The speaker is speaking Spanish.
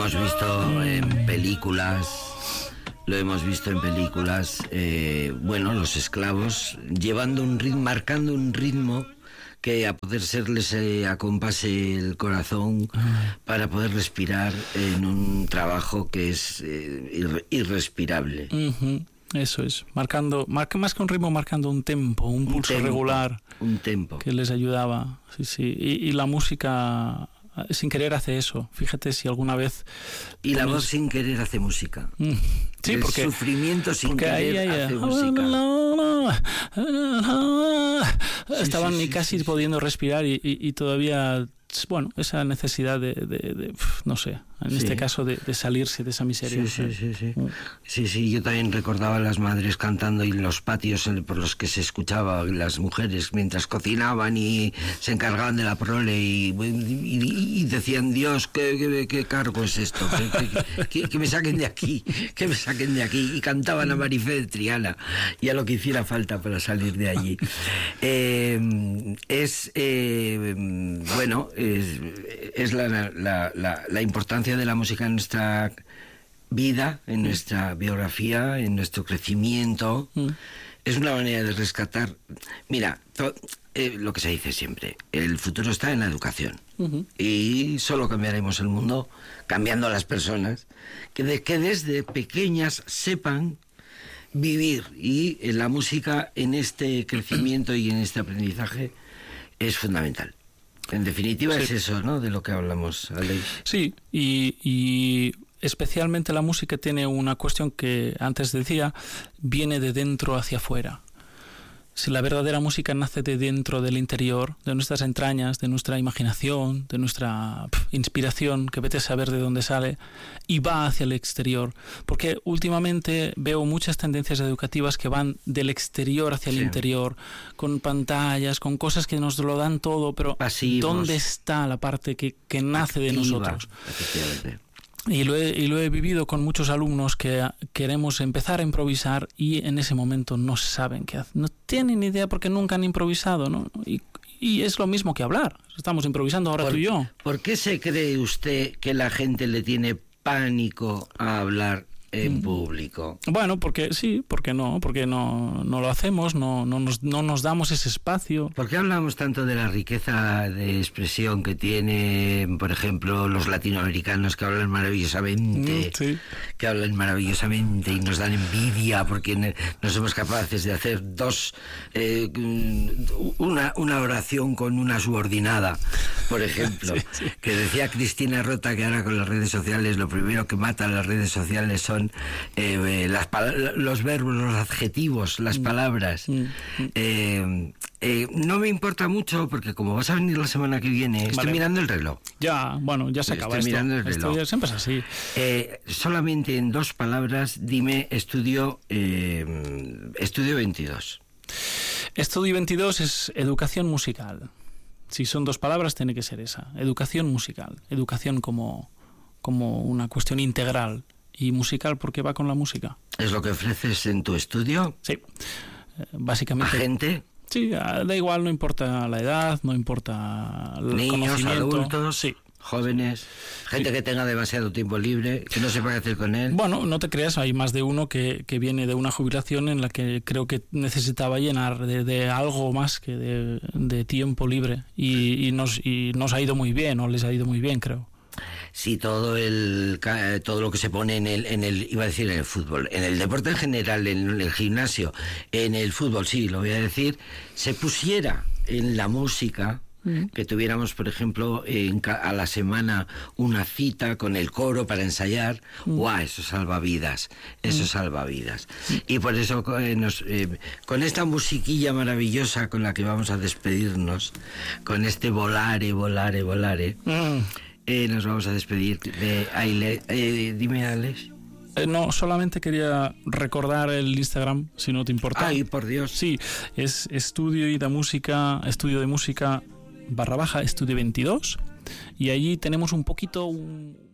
hemos visto en películas, bueno, los esclavos llevando un ritmo, marcando un ritmo que a poder ser les acompase el corazón para poder respirar en un trabajo que es irrespirable. Eso es, más que un ritmo, marcando un tempo, un pulso regular, un tempo que les ayudaba. Sí. Y la música sin querer hace eso. Fíjate si alguna vez... Y la voz sin querer hace música. Sí, el porque... sufrimiento sin querer hace música. Estaban ni casi pudiendo respirar y todavía... Bueno, esa necesidad de no sé, en este caso de salirse de esa miseria. Sí, yo también recordaba a las madres cantando y los patios por los que se escuchaba las mujeres mientras cocinaban y se encargaban de la prole y decían: Dios, ¿qué cargo es esto? Que me saquen de aquí, y cantaban a Marifé de Triana y a lo que hiciera falta para salir de allí. Es la importancia de la música en nuestra vida, en nuestra biografía, en nuestro crecimiento. Es una manera de rescatar. Mira, lo que se dice siempre, el futuro está en la educación. Y solo cambiaremos el mundo cambiando a las personas que desde pequeñas sepan vivir, y la música en este crecimiento y en este aprendizaje es fundamental. En definitiva, es eso, ¿no?, de lo que hablamos, Aleix. Sí, y especialmente la música tiene una cuestión que antes decía, viene de dentro hacia afuera. Si la verdadera música nace de dentro del interior, de nuestras entrañas, de nuestra imaginación, de nuestra inspiración, que vete a saber de dónde sale, y va hacia el exterior. Porque últimamente veo muchas tendencias educativas que van del exterior hacia el interior, con pantallas, con cosas que nos lo dan todo, pero pasivos. ¿Dónde está la parte que nace de nosotros? Efectivamente. Y lo he vivido con muchos alumnos que queremos empezar a improvisar y en ese momento no saben qué hacer, no tienen idea porque nunca han improvisado, ¿no? Y es lo mismo que hablar, estamos improvisando ahora tú y yo. ¿Por qué se cree usted que la gente le tiene pánico a hablar en público? Bueno, porque no lo hacemos, no nos damos ese espacio. ¿Por qué hablamos tanto de la riqueza de expresión que tienen, por ejemplo, los latinoamericanos, que hablan maravillosamente, y nos dan envidia porque no somos capaces de hacer una oración con una subordinada, por ejemplo? Que decía Cristina Rota que ahora con las redes sociales lo primero que matan las redes sociales son los verbos, los adjetivos, las palabras. No me importa mucho porque como vas a venir la semana que viene, estoy mirando el reloj. Ya se acaba esto. Mirando el reloj. Esto siempre es así. Solamente en 2 palabras, dime Estudio 22. Estudio 22 es educación musical. Si son 2 palabras, tiene que ser esa. Educación musical. Educación como una cuestión integral. Y musical porque va con la música. ¿Es lo que ofreces en tu estudio? Sí, básicamente. ¿A gente? Sí, da igual, no importa la edad, no importa el niños, adultos, sí. Jóvenes, gente que tenga demasiado tiempo libre, que no sepa qué hacer con él. Bueno, no te creas, hay más de uno que viene de una jubilación en la que creo que necesitaba llenar de algo más que de tiempo libre y nos ha ido muy bien, o les ha ido muy bien, creo. Sí, todo lo que se pone en el iba a decir en el fútbol, en el deporte en general, en el gimnasio, en el fútbol, sí, lo voy a decir, se pusiera en la música, que tuviéramos, por ejemplo, a la semana una cita con el coro para ensayar. ¡Guau! Eso salva vidas. Y por eso con esta musiquilla maravillosa con la que vamos a despedirnos, con este volare, nos vamos a despedir de Aile. Dime, Alex. No, solamente quería recordar el Instagram, si no te importa. Ay, por Dios. Sí, es estudio de música /estudio 22, y allí tenemos un poquito